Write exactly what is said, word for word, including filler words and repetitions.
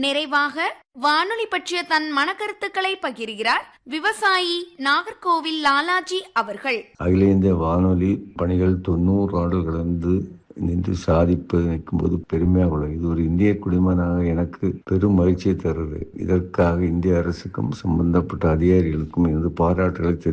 நிறைவாக வானொலி பற்றிய தன் மனக்கருத்துக்களை பகிர்கிறார் விவசாயி நாகர்கோவில் லாலாஜி அவர்கள். அகில இந்திய வானொலி பணிகள் தொண்ணூறு ஆண்டுகள் கடந்து நின்று சாதிப்பு நிற்கும் போது பெருமையாக உள்ளது. இது ஒரு இந்திய குடிமகனாக எனக்கு பெரும் மகிழ்ச்சியை தருது. இதற்காக இந்திய அரசுக்கும் சம்பந்தப்பட்ட அதிகாரிகளுக்கும் எனது பாராட்டுகளை